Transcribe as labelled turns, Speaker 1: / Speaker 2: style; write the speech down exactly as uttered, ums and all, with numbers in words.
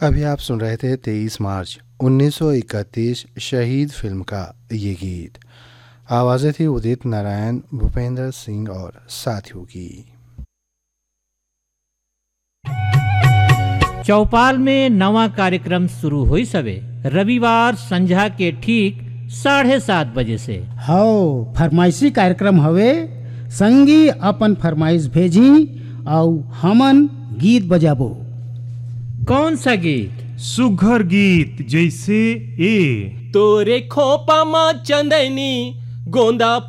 Speaker 1: अभी आप सुन रहे थे तेईस मार्च उन्नीस सौ इकतीस शहीद फिल्म का ये गीत। आवाज़ें थी उदित नारायण, भूपेंद्र सिंह और साथियों की।
Speaker 2: चौपाल में नवा कार्यक्रम शुरू हुई सवे रविवार संझा के ठीक साढ़े सात बजे से।
Speaker 3: हाउ फरमाइशी कार्यक्रम हवे, संगी अपन फरमाइश भेजी और हमन गीत बजाबो।
Speaker 2: कौन सा गीत?
Speaker 4: सुघर गीत जैसे ए
Speaker 5: तोरे खोपा मा चंदनी गोंदा